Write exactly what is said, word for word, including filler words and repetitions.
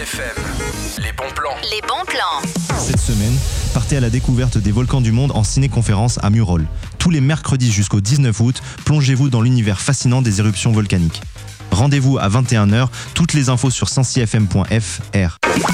F M, les bons plans. Les bons plans. Cette semaine, partez à la découverte des volcans du monde en ciné-conférence à Murol. Tous les mercredis jusqu'au dix-neuf août, plongez-vous dans l'univers fascinant des éruptions volcaniques. Rendez-vous à vingt et une heures, toutes les infos sur sensi f m point f r.